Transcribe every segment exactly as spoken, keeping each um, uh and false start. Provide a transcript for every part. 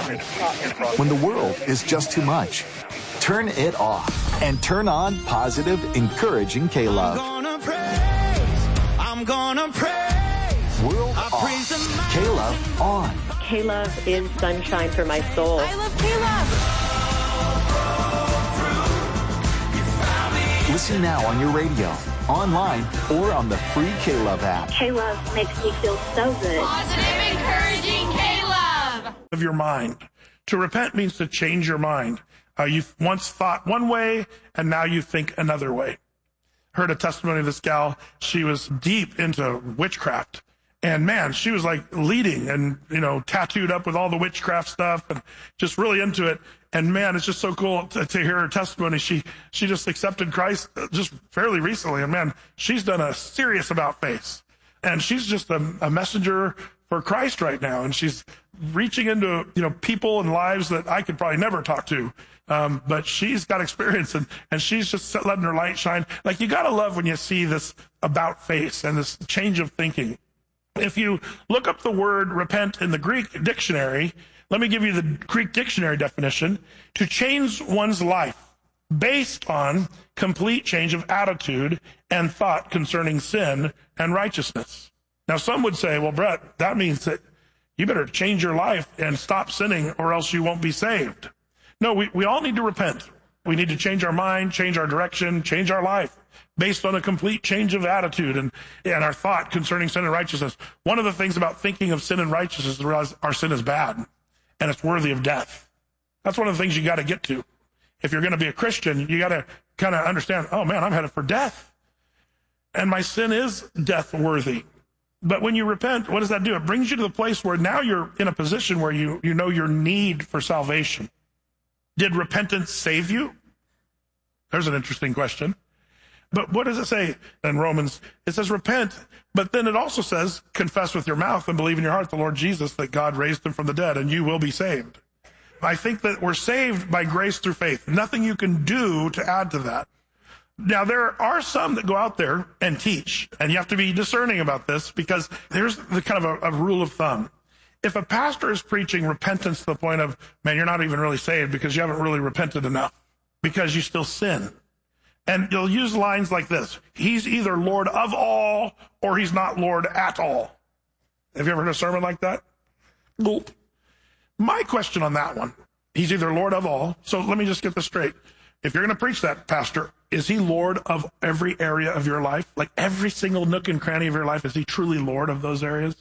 When the world is just too much, turn it off and turn on positive, encouraging K-Love. I'm gonna praise, I'm gonna praise. World off, K-Love on. K-Love is sunshine for my soul. I love K-Love. Listen now on your radio, online, or on the free K-Love app. K-Love makes me feel so good. Positive, encouraging K-Love. Of your mind. To repent means to change your mind. Uh, you once thought one way, and now you think another way. Heard a testimony of this gal. She was deep into witchcraft. And man, she was like leading and, you know, tattooed up with all the witchcraft stuff and just really into it. And man, it's just so cool to, to hear her testimony. She, she just accepted Christ just fairly recently. And man, she's done a serious about face. And she's just a, a messenger for Christ right now. And she's reaching into, you know, people and lives that I could probably never talk to. Um, but she's got experience and, and she's just letting her light shine. Like, you got to love when you see this about face and this change of thinking. If you look up the word repent in the Greek dictionary, let me give you the Greek dictionary definition: to change one's life based on complete change of attitude and thought concerning sin and righteousness. Now, some would say, well, Brett, that means that you better change your life and stop sinning or else you won't be saved. No, we, we all need to repent. We need to change our mind, change our direction, change our life based on a complete change of attitude and, and our thought concerning sin and righteousness. One of the things about thinking of sin and righteousness is to realize our sin is bad and it's worthy of death. That's one of the things you got to get to. If you're going to be a Christian, you got to kind of understand, oh man, I'm headed for death. And my sin is death worthy. But when you repent, what does that do? It brings you to the place where now you're in a position where you, you know your need for salvation. Did repentance save you? There's an interesting question. But what does it say in Romans? It says repent, but then it also says confess with your mouth and believe in your heart the Lord Jesus, that God raised him from the dead, and you will be saved. I think that we're saved by grace through faith. Nothing you can do to add to that. Now, there are some that go out there and teach, and you have to be discerning about this, because there's the kind of a, a rule of thumb. If a pastor is preaching repentance to the point of, man, you're not even really saved because you haven't really repented enough, because you still sin. And you'll use lines like this: he's either Lord of all or he's not Lord at all. Have you ever heard a sermon like that? Nope. My question on that one, he's either Lord of all. So let me just get this straight. If you're going to preach that, pastor, is he Lord of every area of your life? Like every single nook and cranny of your life, is he truly Lord of those areas?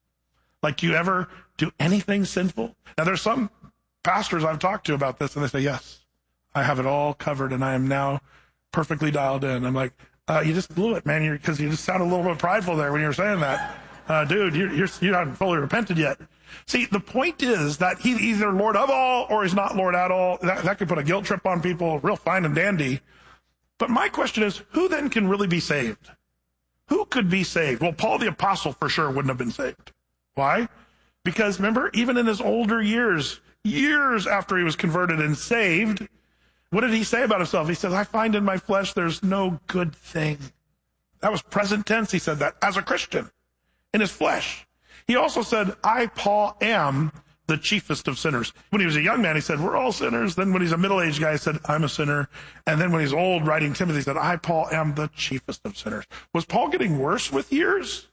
Like, do you ever do anything sinful? Now, there's some pastors I've talked to about this, and they say, yes, I have it all covered, and I am now perfectly dialed in. I'm like, uh, you just blew it, man, because you just sounded a little bit prideful there when you were saying that. Uh, dude, you're, you're, you haven't fully repented yet. See, the point is that he's either Lord of all or he's not Lord at all. That, that could put a guilt trip on people, real fine and dandy. But my question is, who then can really be saved? Who could be saved? Well, Paul the Apostle for sure wouldn't have been saved. Why? Because remember, even in his older years, years after he was converted and saved, what did he say about himself? He says, I find in my flesh there's no good thing. That was present tense. He said that as a Christian in his flesh. He also said, I, Paul, am the chiefest of sinners. When he was a young man, he said, we're all sinners. Then when he's a middle-aged guy, he said, I'm a sinner. And then when he's old, writing Timothy, he said, I, Paul, am the chiefest of sinners. Was Paul getting worse with years?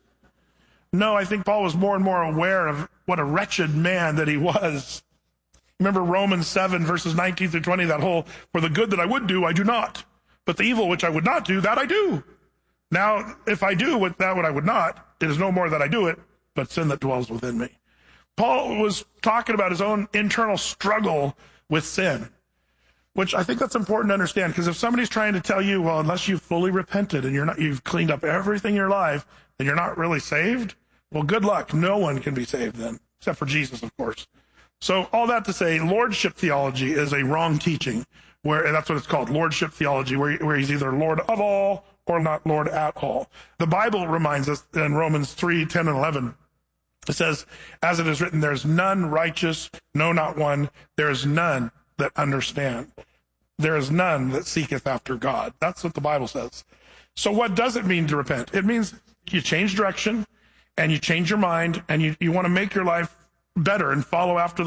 No, I think Paul was more and more aware of what a wretched man that he was. Remember Romans seven, verses nineteen through twenty, that whole, for the good that I would do, I do not. But the evil which I would not do, that I do. Now, if I do what that what I would not, it is no more that I do it, but sin that dwells within me. Paul was talking about his own internal struggle with sin, which I think that's important to understand, because if somebody's trying to tell you, well, unless you've fully repented and you're not, you've cleaned up everything in your life, then you're not really saved, well, good luck. No one can be saved then, except for Jesus, of course. So all that to say, lordship theology is a wrong teaching, where that's what it's called, lordship theology, where, where he's either Lord of all or not Lord at all. The Bible reminds us in Romans three, ten, and eleven, it says, as it is written, there's none righteous, no, not one. There is none that understand. There is none that seeketh after God. That's what the Bible says. So what does it mean to repent? It means you change direction and you change your mind and you, you want to make your life better and follow after the